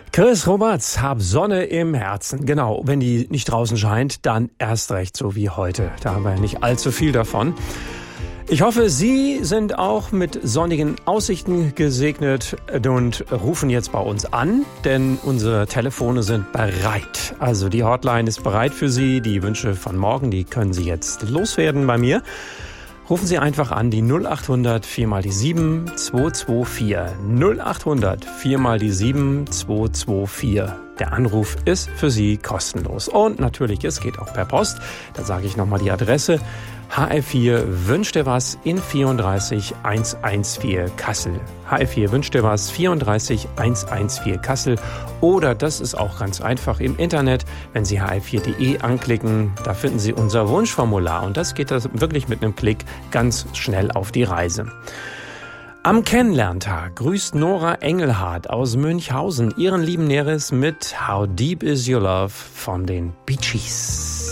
Chris Roberts, hab Sonne im Herzen. Genau, wenn die nicht draußen scheint, dann erst recht so wie heute. Da haben wir ja nicht allzu viel davon. Ich hoffe, Sie sind auch mit sonnigen Aussichten gesegnet und rufen jetzt bei uns an, denn unsere Telefone sind bereit. Also die Hotline ist bereit für Sie. Die Wünsche von morgen, die können Sie jetzt loswerden bei mir. Rufen Sie einfach an die 0800 4 mal die 7 224. 0800 4 mal die 7 224. Der Anruf ist für Sie kostenlos. Und natürlich, es geht auch per Post. Da sage ich nochmal die Adresse. HR4 wünscht dir was in 34 114 Kassel. HR4 wünscht dir was 34 114 Kassel. Oder das ist auch ganz einfach im Internet, wenn Sie hr4.de anklicken, da finden Sie unser Wunschformular. Und das geht wirklich mit einem Klick ganz schnell auf die Reise. Am Kennenlerntag grüßt Nora Engelhardt aus Münchhausen ihren lieben Neres mit How Deep Is Your Love von den Bee Gees.